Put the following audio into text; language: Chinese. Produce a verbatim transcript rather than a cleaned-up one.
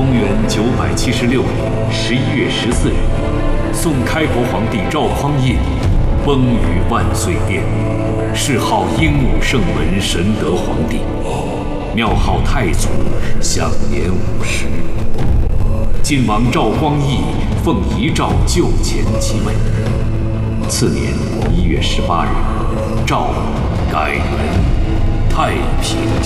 公元九百七十六年十一月十四日，宋开国皇帝赵匡胤崩于万岁殿，谥号鹦鹉圣文神德皇帝，庙号太祖，享年五十。晋王赵光义奉遗诏就前即位。次年一月十八日，诏改元太平